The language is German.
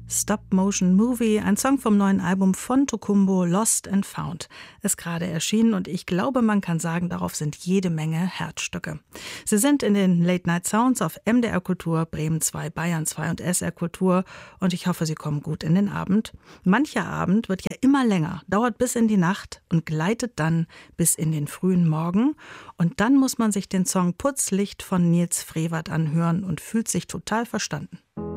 Stop-Motion-Movie, ein Song vom neuen Album von Tokumbo, Lost and Found, ist gerade erschienen und ich glaube, man kann sagen, darauf sind jede Menge Herzstücke. Sie sind in den Late-Night-Sounds auf MDR Kultur, Bremen 2, Bayern 2 und SR Kultur und ich hoffe, sie kommen gut in den Abend. Mancher Abend wird ja immer länger, dauert bis in die Nacht und gleitet dann bis in den frühen Morgen und dann muss man sich den Song Putzlicht von Nils Frevert anhören und fühlt sich total verstanden.